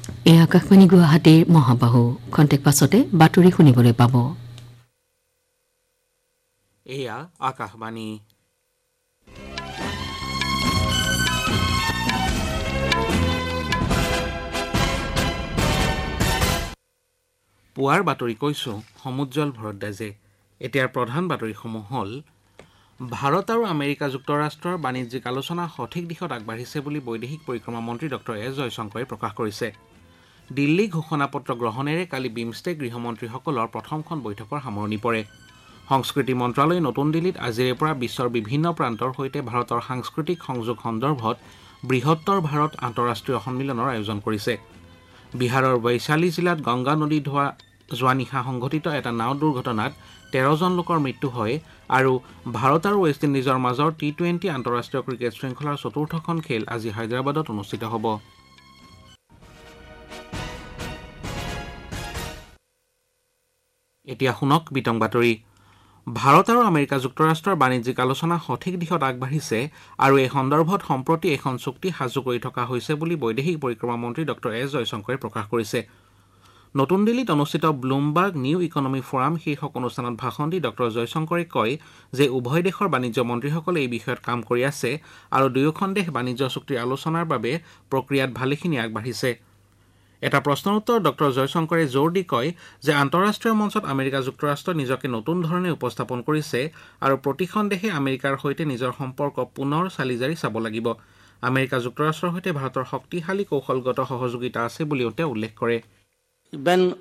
এই আকাশবাণী গুৱাহাটীৰ মহাবাহু খন্তেক পাছতে বাতৰি শুনিবলৈ পাব। এয়া আকাশবাণী। পুৱাৰ বাতৰি কৈছো সমুজ্জ্বল ভৰদ্বাজে। এতিয়াৰ প্ৰধান বাতৰিসমূহ হ'ল ভাৰত আৰু আমেৰিকা যুক্তৰাষ্ট্ৰৰ বাণিজ্যিক আলোচনা সঠিক দিশত আগবাঢ়িছে বুলি বৈদেশিক পৰিক্ৰমা মন্ত্ৰী ডক্টৰ এছ জয়শংকৰে প্ৰকাশ কৰিছে। দিল্লী ঘোষণাপত্ৰ গ্ৰহণেৰে কালি বিমষ্টেক গৃহমন্ত্ৰীসকলৰ প্ৰথমখন বৈঠকৰ সামৰণি পৰে। সংস্কৃতি মন্ত্ৰালয়ে নতুন দিল্লীত আজিৰে পৰা বিশ্বৰ বিভিন্ন প্ৰান্তৰ সৈতে ভাৰতৰ সাংস্কৃতিক সংযোগ সন্দৰ্ভত বৃহত্তৰ ভাৰত আন্তঃৰাষ্ট্ৰীয় সন্মিলনৰ আয়োজন কৰিছে। বিহাৰৰ বৈশালী জিলাত গংগা নদীত যোৱা নিশা সংঘটিত এটা নাও দুৰ্ঘটনাত 13জন লোকৰ মৃত্যু হয় আৰু ভাৰত আৰু ৱেষ্ট ইণ্ডিজৰ মাজৰ T20 আন্তঃৰাষ্ট্ৰীয় ক্ৰিকেট শৃংখলাৰ চতুৰ্থখন খেল আজি হায়দৰাবাদত অনুষ্ঠিত হ'ব। এতিয়া শুনক বিতং বাতৰি। ভাৰত আৰু আমেৰিকা যুক্তৰাষ্ট্ৰৰ বাণিজ্যিক আলোচনা সঠিক দিশত আগবাঢ়িছে আৰু এই সন্দৰ্ভত সম্প্ৰতি এখন চুক্তি সাজু কৰি থকা হৈছে বুলি বৈদেশিক পৰিক্ৰমা মন্ত্ৰী ডক্টৰ এছ জয়শংকৰে প্ৰকাশ কৰিছে। নতুন দিল্লীত অনুষ্ঠিত ব্লুমবাৰ্গ নিউ ইকনমি ফৰাম শীৰ্ষক অনুষ্ঠানত ভাষণ দি ডক্টৰ জয়শংকৰে কয় যে উভয় দেশৰ বাণিজ্য মন্ত্ৰীসকলে এই বিষয়ত কাম কৰি আছে আৰু দুয়োখন দেশ বাণিজ্য চুক্তিৰ আলোচনাৰ বাবে প্ৰক্ৰিয়াত ভালেখিনি আগবাঢ়িছে। এটা প্ৰশ্নৰ উত্তৰত ডক্টৰ জয়শংকৰে জোৰ দি কয় যে আন্তঃৰাষ্ট্ৰীয় মঞ্চত আমেৰিকা যুক্তৰাষ্ট্ৰই নিজকে নতুন ধৰণে উপস্থাপন কৰিছে আৰু প্ৰতিখন দেশে আমেৰিকাৰ সৈতে নিজৰ সম্পৰ্ক পুনৰ চালিজাৰি চাব লাগিব। আমেৰিকা যুক্তৰাষ্ট্ৰৰ সৈতে ভাৰতৰ শক্তিশালী কৌশলগত সহযোগিতা আছে বুলিও তেওঁ উল্লেখ কৰে।